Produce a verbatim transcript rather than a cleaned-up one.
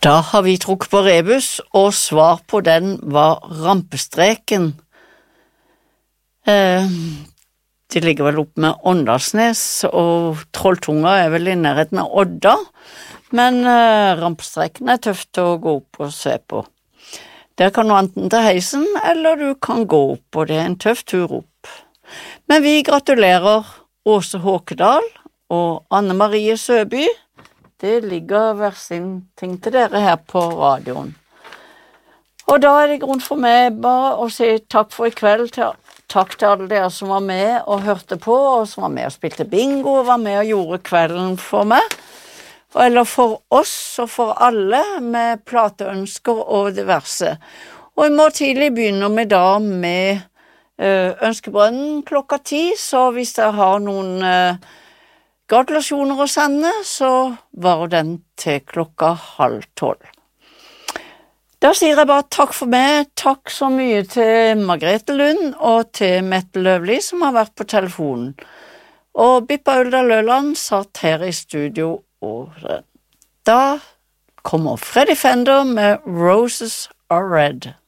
Da har vi trukket på rebus, og svar på den var rampestreken. Eh, de ligger vel oppe med Åndalsnes, og Trolltunga er vel i nærheten av Odda, men eh, rampestreken er tøft å gå opp og se på. Der kan du enten ta heisen, eller du kan gå opp, og det er en tøff tur opp. Men vi gratulerer Åse Håkedal og Anne Marie Søby. Det ligger hver sin ting til dere her på radioen. Og da er det grunn for meg bare å si takk for i kveld, til, takk til alle dere som var med og hørte på, og som var med og spilte bingo, og var med og gjorde kvelden for meg, eller for oss og for alle med plateønsker og diverse. Og i morgen tidlig begynner vi da med øh, ønskebrønnen klokka ti, så hvis dere har noen øh, gratulasjoner å sende, så var den til klokka halv tolv. Da sier jeg bare takk for meg, takk så mye til Margrethe Lund og til Mette Løvli som har vært på telefonen. Og Bippa Ulda Løland satt her i studio, og da kommer Freddy Fender med Roses Are Red.